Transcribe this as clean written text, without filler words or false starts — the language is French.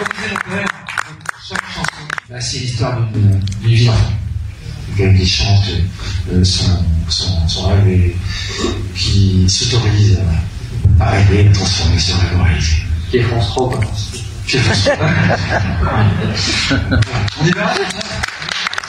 disait le poème, chaque chanson, bah, c'est l'histoire d'une vie d'enfant. Quelqu'un qui chante son rêve et qui s'autorise à rêver, à transformer ce rêve en réalité. Qui est France 3, quoi. On est bien.